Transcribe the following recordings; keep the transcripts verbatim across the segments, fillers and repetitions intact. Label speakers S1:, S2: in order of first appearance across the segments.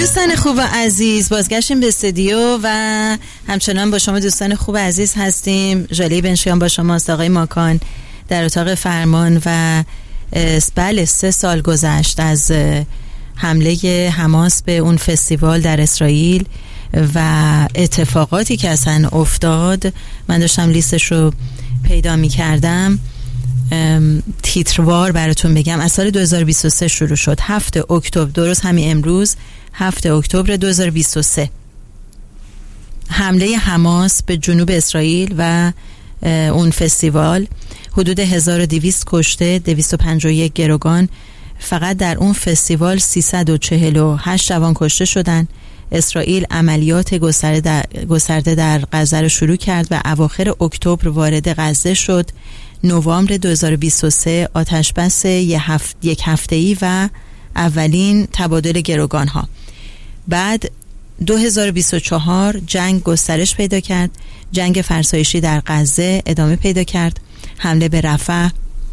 S1: دوستان خوب و عزیز، بازگشتیم به استودیو و همچنان با شما دوستان خوب و عزیز هستیم. ژاله بنشیان با شماست، آقای ماکان در اتاق فرمان. و بله، سه سال گذشت از حمله حماس به اون فستیوال در اسرائیل و اتفاقاتی که اصلا افتاد. من داشتم لیستش رو پیدا می کردم، تیتروار براتون بگم. از سال دو هزار و بیست و سه شروع شد، هفته اکتبر، درست همین امروز هفته اکتبر دو هزار و بیست و سه، حمله حماس به جنوب اسرائیل و اون فستیوال. حدود هزار و دویست کشته، دویست و پنجاه و یک گروگان. فقط در اون فستیوال سیصد و چهل و هشت جوان کشته شدن. اسرائیل عملیات گسترده در, گسترده در غزه رو شروع کرد و اواخر اکتبر وارد غزه شد. نوامبر دو هزار و بیست و سه آتش بس یک هفته‌ای و اولین تبادل گروگان ها. بعد دو هزار و بیست و چهار جنگ گسترش پیدا کرد، جنگ فرسایشی در غزه ادامه پیدا کرد. حمله به رفح.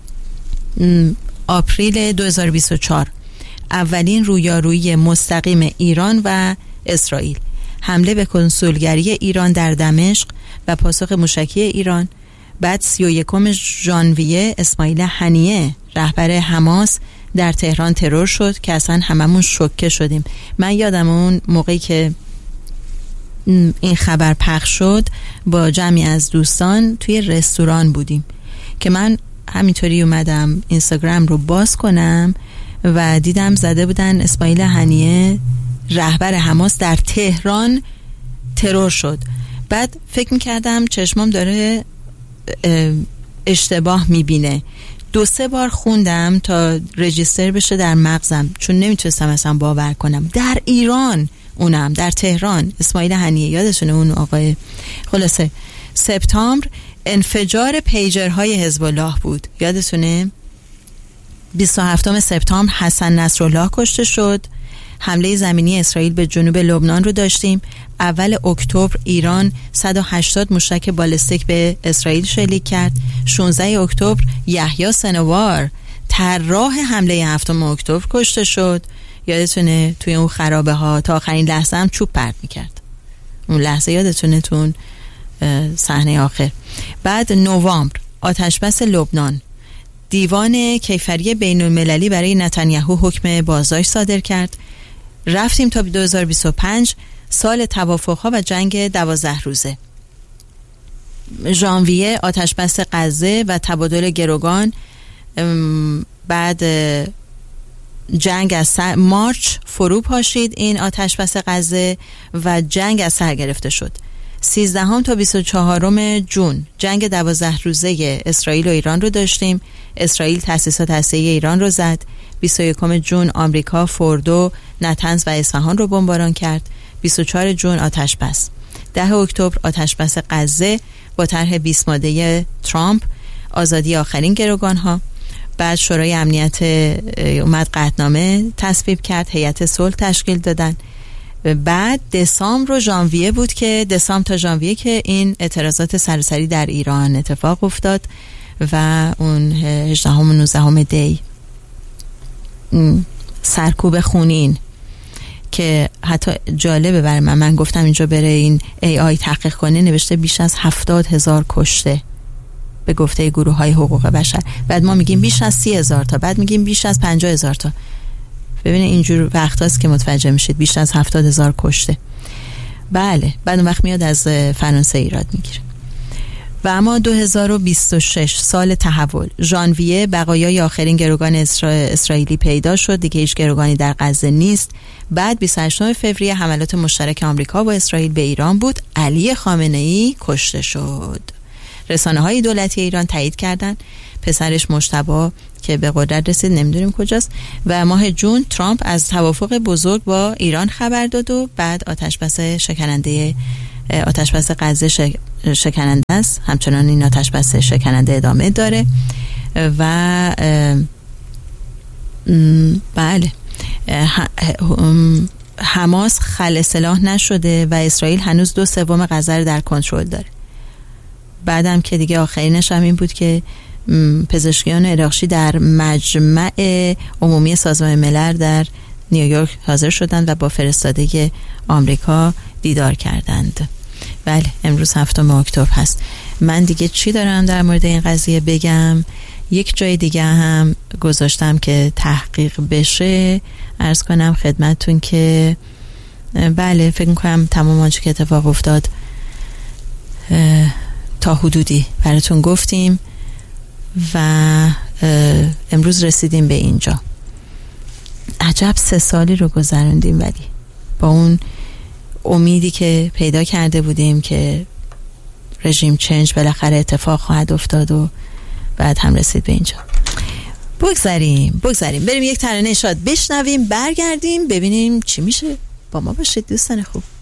S1: آپریل دو هزار و بیست و چهار اولین رویارویی مستقیم ایران و اسرائیل. حمله به کنسولگری ایران در دمشق و پاسخ موشکی ایران. بعد سی و یکم ژانویه اسماعیل هنیه رهبر حماس در تهران ترور شد که اصلا هممون شوکه شدیم. من یادم اون موقعی که این خبر پخش شد با جمعی از دوستان توی رستوران بودیم که من همینطوری اومدم اینستاگرام رو باز کنم و دیدم زده بودن اسماعیل هنیه رهبر حماس در تهران ترور شد. بعد فکر میکردم چشمام داره اشتباه میبینه. دو سه بار خوندم تا رجیستر بشه در مغزم، چون نمیتونستم اصلا باور کنم. در ایران، اونم در تهران، اسماعیل هنیه. یادتونه اون آقای؟ خلاصه سپتامبر انفجار پیجرهای حزب الله بود، یادتونه؟ بیست و هفتم سپتامبر حسن نصرالله کشته شد. حمله زمینی اسرائیل به جنوب لبنان رو داشتیم. اول اکتبر ایران صد و هشتاد موشک بالستیک به اسرائیل شلیک کرد. شانزده اکتبر یحیی سنوار طراح حمله هفتم اکتبر کشته شد. یادتونه توی اون خرابه ها تا آخرین لحظه هم چوب پرت میکرد. اون لحظه یادتونه تون صحنه آخر. بعد نوامبر آتش بس لبنان. دیوان کیفری بین المللی برای نتانیاهو حکم بازداشت صادر کرد. رفتیم تا دو هزار و بیست و پنج، سال توافق‌ها و جنگ دوازده روزه. ژانویه آتش بس غزه و تبادل گروگان. بعد جنگ از سر... مارچ فرو پاشید این آتش بس غزه و جنگ از سر گرفته شد. سیزدهم تا بیست و چهارم ژوئن جنگ دوازده روزه اسرائیل و ایران رو داشتیم. اسرائیل تأسیسات هسته‌ای ایران رو زد. بیست و یکم ژوئن آمریکا فوردو، نتنز و اصفهان رو بمباران کرد. بیست و چهارم ژوئن آتش بس. ده اکتبر آتش بس غزه با طرح بیست ماده ترامپ، آزادی آخرین گروگان ها. بعد شورای امنیت اومد قطعنامه تصویب کرد، هیئت صلح تشکیل دادن. بعد دسامبر و ژانویه بود که دسامبر تا ژانویه که این اعتراضات سراسری در ایران اتفاق افتاد و اون هجدهم و نوزدهم دی سرکوب خونین که حتی جالبه برای من، من گفتم اینجا بره این ای آی تحقیق کنه، نوشته بیش از هفتاد هزار کشته به گفته گروه های حقوق بشر. بعد ما میگیم بیش از سی هزار تا، بعد میگیم بیش از پنجاه هزار تا. ببینید اینجور وقت هست که متوجه میشید بیش از هفتاد هزار کشته. بله، بعد اون وقت میاد از فرانسه ایراد میگیره. و اما دو هزار و بیست و شش سال تحول. ژانویه بقایای آخرین گروگان اسرا... اسرائیلی پیدا شد، دیگه هیچ گروگانی در غزه نیست. بعد بیست و هشتم فوریه حملات مشترک آمریکا و اسرائیل به ایران بود. علی خامنه‌ای کشته شد. رسانه‌های دولتی ایران تایید کردند پسرش مجتبی که به قدرت رسید، نمیدونیم کجاست. و ماه جون ترامپ از توافق بزرگ با ایران خبر داد و بعد آتش بس شکننده آتش بس غزه شک... شکننده است. همچنان این آتش بس شکننده ادامه داره و بله، حماس خلع سلاح نشده و اسرائیل هنوز دو سوم غزه رو در کنترل داره. بعدم که دیگه آخرینش هم این بود که پزشکیان عراقچی در مجمع عمومی سازمان ملل در نیویورک حاضر شدند و با فرستاده آمریکا دیدار کردند. بله امروز هفتم اکتبر هست. من دیگه چی دارم در مورد این قضیه بگم؟ یک جای دیگه هم گذاشتم که تحقیق بشه. عرض کنم خدمتون که بله فکر میکنم تمام آنچه که اتفاق افتاد تا حدودی براتون گفتیم و امروز رسیدیم به اینجا. عجب سه سالی رو گذروندیم، ولی با اون امیدی که پیدا کرده بودیم که رژیم چنج بالاخره اتفاق خواهد افتاد و بعد هم رسید به اینجا. بگذاریم بگذاریم بریم یک ترانه شاد بشنویم، برگردیم ببینیم چی میشه. با ما باشید دوستان خوب.